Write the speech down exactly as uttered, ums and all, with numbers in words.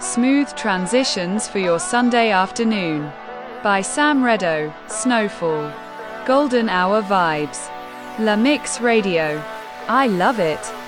Smooth transitions for your Sunday afternoon. By Sam Reddo, Snowfall. Golden Hour Vibes. La Mix Radio. I love it.